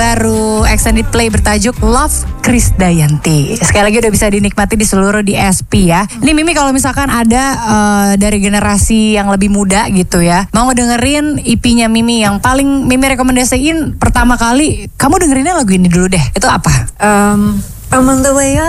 terbaru extended play bertajuk Love Krisdayanti. Sekali lagi udah bisa dinikmati di seluruh DSP ya. Ini Mimi kalau misalkan ada dari generasi yang lebih muda gitu ya, mau ngedengerin EP-nya Mimi yang paling Mimi rekomendasiin pertama kali, kamu dengerinnya lagu ini dulu deh. Itu apa? I'm on the way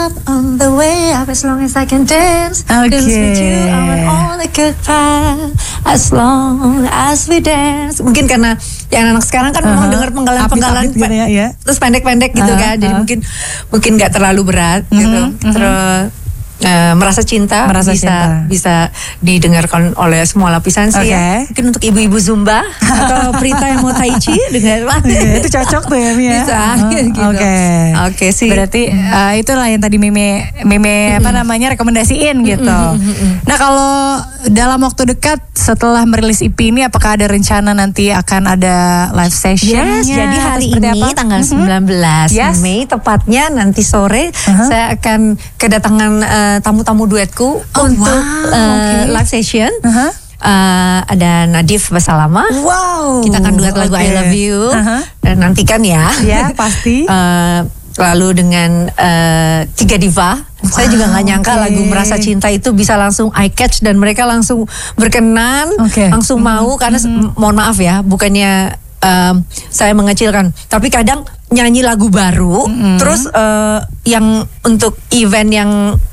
up as long as I can dance. Okay. Dance with you, I'm on all I could find as long as we dance. Mungkin karena yang anak sekarang kan memang dengar penggalan-penggalan gitu ya. terus pendek-pendek gitu kan. Jadi mungkin nggak terlalu berat gitu. Terus merasa cinta bisa didengarkan oleh semua lapisan sih ya. Mungkin untuk ibu-ibu Zumba atau Prita yang mau Tai Chi dengar itu cocok tuh ya Mia. Bisa gitu. Oke sih. Berarti itulah yang tadi Meme apa namanya rekomendasiin gitu. Nah kalau dalam waktu dekat setelah merilis EP ini, apakah ada rencana nanti akan ada live session? Yes, jadi hari ini tanggal 19 Mei tepatnya nanti sore saya akan kedatangan tamu-tamu duetku untuk live session. Ada Nadif Basalama. Wow. Kita akan duet lagu I Love You. Dan nantikan ya. Ya pasti. Lalu dengan tiga diva. Saya juga nggak nyangka lagu Merasa Cinta itu bisa langsung eye catch dan mereka langsung berkenan, langsung mau karena mohon maaf ya, bukannya saya mengecilkan, tapi kadang nyanyi lagu baru, terus yang untuk event yang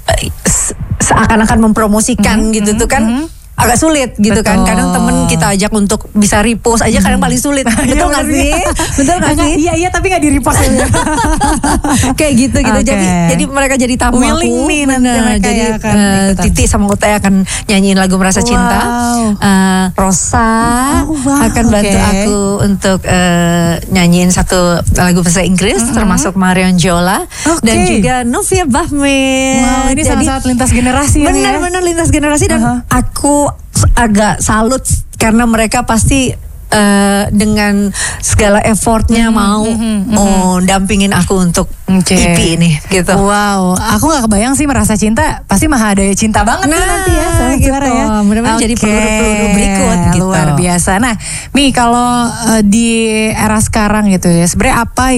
seakan-akan mempromosikan gitu tuh kan agak sulit gitu. Betul. Kan kadang temen kita ajak untuk bisa repost aja kadang paling sulit. Betul nggak sih? Betul nggak sih? Iya tapi nggak di repost aja. Kayak gitu. Jadi mereka jadi tamu aku. Nih nanti jadi Titi sama Uta akan nyanyiin lagu Merasa Cinta. Rosa akan bantu aku untuk nyanyiin satu lagu bahasa Inggris termasuk Marion Jola dan juga Novia Bahmi. Wow, ini sangat lintas generasi. Benar-benar lintas generasi dan aku agak salut karena mereka pasti dengan segala effortnya mau dampingin aku untuk EP ini gitu. Wow, aku nggak kebayang sih Merasa Cinta pasti Mahadaya cinta banget nanti ya gitu. Ya. Mudah-mudahan jadi peluru-peluru berikut gitu. Luar biasa. Nah, Mi kalau di era sekarang gitu ya, sebenarnya apa